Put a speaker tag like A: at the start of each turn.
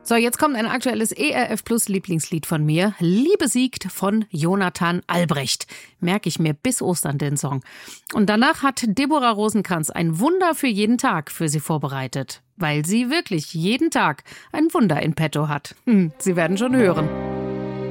A: So, jetzt kommt ein aktuelles ERF Plus Lieblingslied von mir. Liebe siegt von Jonathan Albrecht. Merke ich mir bis Ostern den Song. Und danach hat Deborah Rosenkranz ein Wunder für jeden Tag für Sie vorbereitet. Weil sie wirklich jeden Tag ein Wunder in petto hat. Sie werden schon hören.